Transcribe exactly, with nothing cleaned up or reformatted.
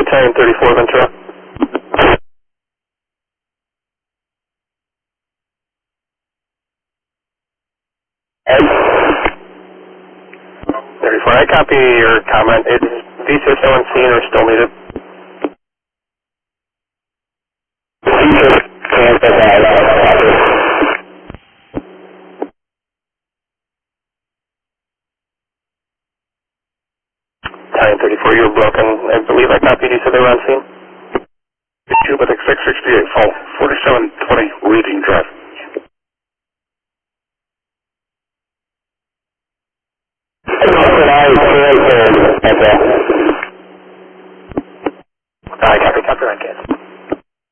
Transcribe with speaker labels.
Speaker 1: Battalion thirty-four, Ventura. thirty-four, I copy your comment. Is V C S O on scene or still needed? Battalion thirty-four, you were broken. I believe I copied you, so they were on scene.
Speaker 2: Cuba six sixty-eight, fall forty-seven twenty, reading drive.